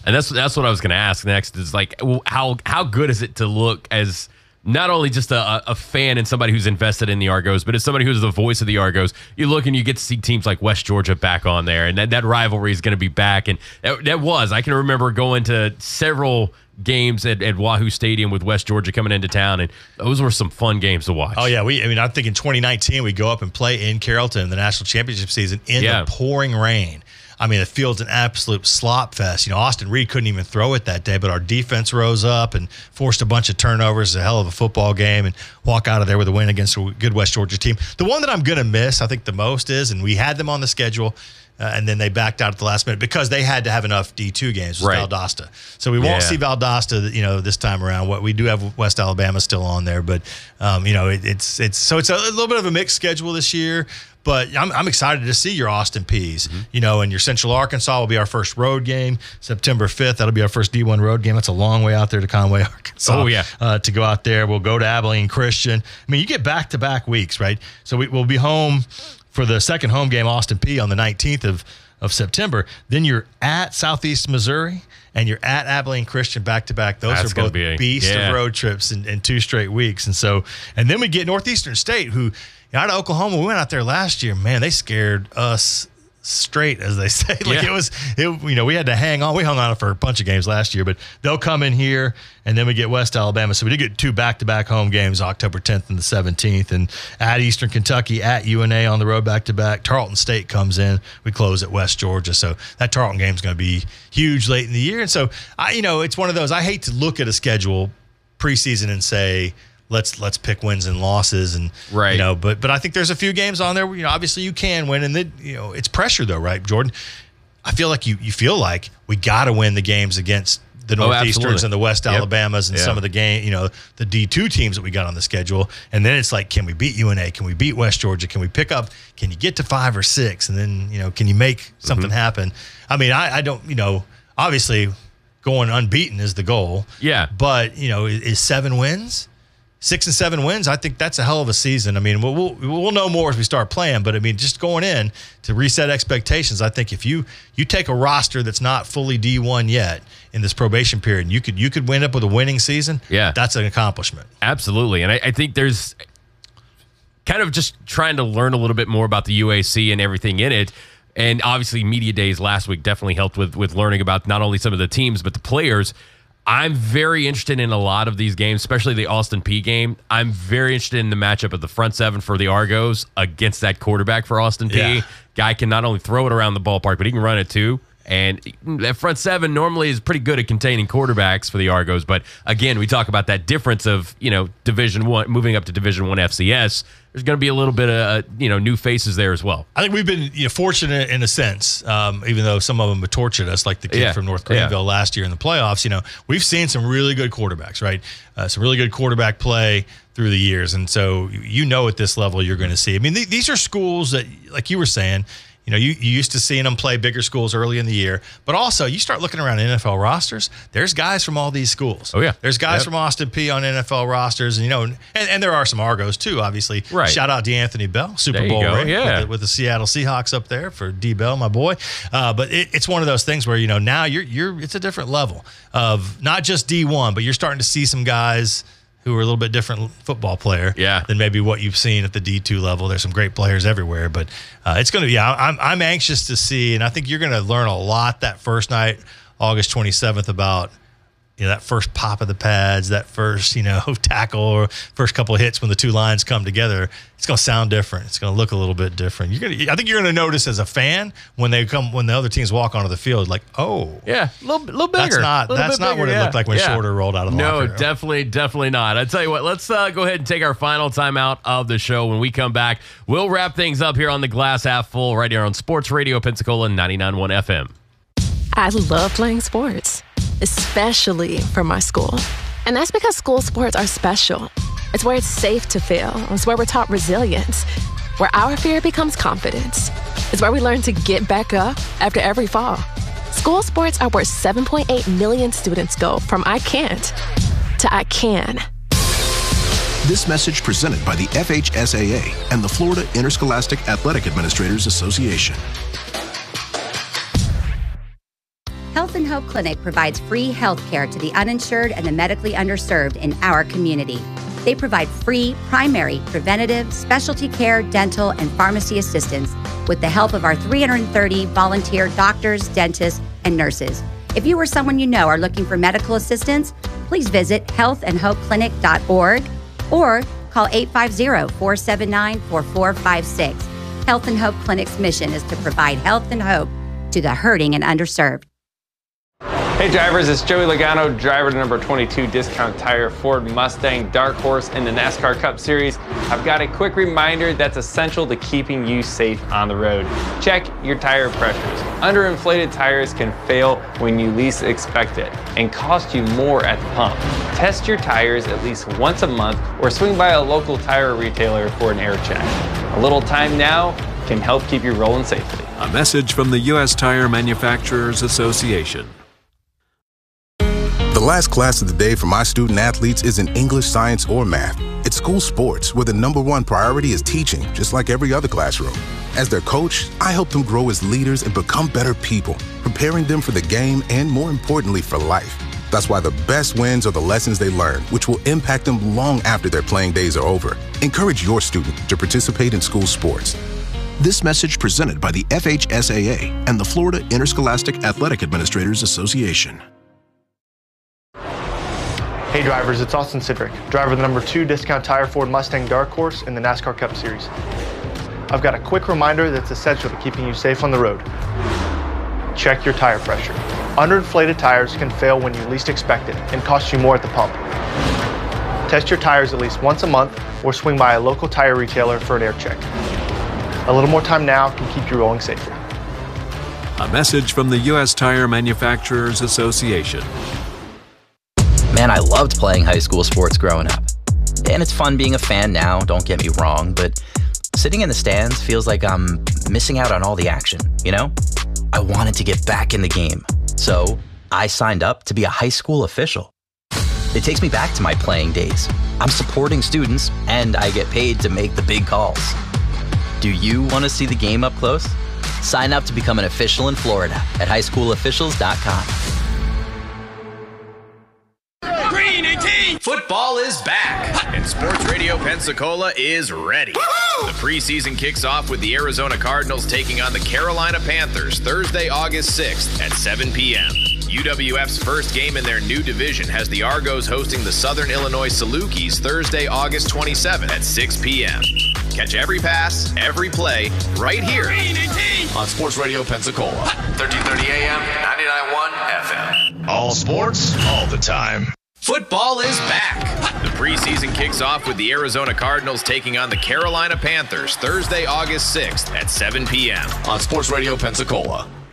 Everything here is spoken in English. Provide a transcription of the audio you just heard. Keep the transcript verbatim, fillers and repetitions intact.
And that's that's what I was going to ask next is like, how how good is it to look as not only just a, a fan and somebody who's invested in the Argos, but as somebody who's the voice of the Argos. You look and you get to see teams like West Georgia back on there, and that, that rivalry is going to be back. And that, that was, I can remember going to several games at, at Wahoo Stadium with West Georgia coming into town, and those were some fun games to watch. Oh, yeah. We, I mean, I think in twenty nineteen, we go up and play in Carrollton in the national championship season in yeah. the pouring rain. I mean, the field's an absolute slop fest. You know, Austin Reed couldn't even throw it that day, but our defense rose up and forced a bunch of turnovers. A hell of a football game, and walk out of there with a win against a good West Georgia team. The one that I'm going to miss, I think, the most is, and we had them on the schedule, uh, and then they backed out at the last minute because they had to have enough D two games with right. Valdosta. So we won't yeah. see Valdosta, you know, this time around. What we do have West Alabama still on there, but um, you know, it, it's it's so it's a, a little bit of a mixed schedule this year. But I'm, I'm excited to see your Austin Peas, mm-hmm. you know, and your Central Arkansas will be our first road game, September fifth. That'll be our first D one road game. That's a long way out there to Conway, Arkansas. Oh, yeah. Uh, to go out there. We'll go to Abilene Christian. I mean, you get back-to-back weeks, right? So we, we'll be home for the second home game, Austin Peay, on the nineteenth of, of September. Then you're at Southeast Missouri, and you're at Abilene Christian back-to-back. Those That's are both be a, beast yeah. of road trips in, in two straight weeks. And so, and then we get Northeastern State, who – out of Oklahoma, we went out there last year. Man, they scared us straight, as they say. Like yeah. it was, it, you know, we had to hang on. We hung on for a bunch of games last year, but they'll come in here, and then we get West Alabama. So we did get two back-to-back home games, October tenth and the seventeenth, and at Eastern Kentucky, at U N A on the road back-to-back. Tarleton State comes in. We close at West Georgia. So that Tarleton game is going to be huge late in the year. And so, I, you know, it's one of those, I hate to look at a schedule preseason and say, Let's let's pick wins and losses, and right. you know, but but I think there's a few games on there where, you know, obviously you can win, and then, you know, it's pressure though, right, Jordan? I feel like you you feel like we got to win the games against the Northeasterns oh, and the West yep. Alabamas and yeah. some of the game, you know, the D two teams that we got on the schedule, and then it's like, can we beat U N A? Can we beat West Georgia? Can we pick up? Can you get to five or six? And then, you know, can you make something mm-hmm. happen? I mean, I, I don't, you know, obviously going unbeaten is the goal. Yeah, but you know, is, is seven wins? Six and seven wins, I think that's a hell of a season. I mean, we'll, we'll we'll know more as we start playing, but I mean, just going in to reset expectations, I think if you you take a roster that's not fully D one yet in this probation period, and you could you could win up with a winning season, yeah, that's an accomplishment. Absolutely, and I, I think there's kind of just trying to learn a little bit more about the U A C and everything in it. And obviously, Media Days last week definitely helped with with learning about not only some of the teams, but the players. I'm very interested in a lot of these games, especially the Austin Peay game. I'm very interested in the matchup of the front seven for the Argos against that quarterback for Austin Peay. Yeah. Guy can not only throw it around the ballpark, but he can run it too. And that front seven normally is pretty good at containing quarterbacks for the Argos. But again, we talk about that difference of, you know, Division One moving up to Division One F C S. There's going to be a little bit of, uh, you know, new faces there as well. I think we've been, you know, fortunate in a sense, um, even though some of them have tortured us, like the kid yeah. from North Greenville yeah. last year in the playoffs. You know, we've seen some really good quarterbacks, right? Uh, some really good quarterback play through the years. And so, you know, at this level, you're going to see. I mean, th- these are schools that, like you were saying, you know, you, you used to seeing them play bigger schools early in the year, but also you start looking around N F L rosters, there's guys from all these schools. Oh, yeah. There's guys yep. from Austin Peay on N F L rosters, and, you know, and, and there are some Argos too, obviously. Right. Shout out DeAnthony Bell, Super there Bowl ring yeah. with, the, with the Seattle Seahawks up there for D. Bell, my boy. Uh, but it, it's one of those things where, you know, now you're you're it's a different level of not just D one, but you're starting to see some guys who are a little bit different football player yeah. than maybe what you've seen at the D two level. There's some great players everywhere, but uh, it's going to be, yeah, I'm, I'm anxious to see, and I think you're going to learn a lot that first night, August twenty-seventh, about, you know, that first pop of the pads, that first, you know, tackle or first couple of hits when the two lines come together. It's going to sound different. It's going to look a little bit different. You're going to, I think you're going to notice as a fan when they come, when the other teams walk onto the field, like, oh, yeah, a little, little bigger. That's not, that's not bigger, what it yeah. looked like when yeah. Shorter rolled out of the no, locker room. definitely, definitely not. I tell you what, let's uh, go ahead and take our final timeout of the show. When we come back, we'll wrap things up here on the Glass Half Full right here on Sports Radio Pensacola ninety-nine point one F M. I love playing sports, especially for my school. And that's because school sports are special. It's where it's safe to fail. It's where we're taught resilience, where our fear becomes confidence. It's where we learn to get back up after every fall. School sports are where seven point eight million students go from I can't to I can. This message presented by the F H S A A and the Florida Interscholastic Athletic Administrators Association. Health and Hope Clinic provides free health care to the uninsured and the medically underserved in our community. They provide free, primary, preventative, specialty care, dental, and pharmacy assistance with the help of our three hundred thirty volunteer doctors, dentists, and nurses. If you or someone you know are looking for medical assistance, please visit health and hope clinic dot org or call eight five zero, four seven nine, four four five six. Health and Hope Clinic's mission is to provide health and hope to the hurting and underserved. Hey drivers, it's Joey Logano, driver to number twenty-two Discount Tire Ford Mustang Dark Horse in the NASCAR Cup Series. I've got a quick reminder that's essential to keeping you safe on the road. Check your tire pressures. Underinflated tires can fail when you least expect it and cost you more at the pump. Test your tires at least once a month or swing by a local tire retailer for an air check. A little time now can help keep you rolling safely. A message from the U S Tire Manufacturers Association. The last class of the day for my student athletes isn't English, science, or math. It's school sports, where the number one priority is teaching, just like every other classroom. As their coach, I help them grow as leaders and become better people, preparing them for the game and, more importantly, for life. That's why the best wins are the lessons they learn, which will impact them long after their playing days are over. Encourage your student to participate in school sports. This message presented by the F H S A A and the Florida Interscholastic Athletic Administrators Association. Hey drivers, it's Austin Sidrick, driver of the number two Discount Tire Ford Mustang Dark Horse in the NASCAR Cup Series. I've got a quick reminder that's essential to keeping you safe on the road. Check your tire pressure. Underinflated tires can fail when you least expect it and cost you more at the pump. Test your tires at least once a month or swing by a local tire retailer for an air check. A little more time now can keep you rolling safely. A message from the U S Tire Manufacturers Association. Man, I loved playing high school sports growing up. And it's fun being a fan now, don't get me wrong, but sitting in the stands feels like I'm missing out on all the action, you know? I wanted to get back in the game, so I signed up to be a high school official. It takes me back to my playing days. I'm supporting students, and I get paid to make the big calls. Do you want to see the game up close? Sign up to become an official in Florida at high school officials dot com. Football is back, and Sports Radio Pensacola is ready. The preseason kicks off with the Arizona Cardinals taking on the Carolina Panthers Thursday, August sixth at seven p.m. U W F's first game in their new division has the Argos hosting the Southern Illinois Salukis Thursday, August twenty-seventh at six p.m. Catch every pass, every play, right here on Sports Radio Pensacola, thirteen thirty A M, ninety-nine point one F M. All sports, all the time. Football is back. The preseason kicks off with the Arizona Cardinals taking on the Carolina Panthers Thursday, August sixth at seven p.m. on Sports Radio Pensacola,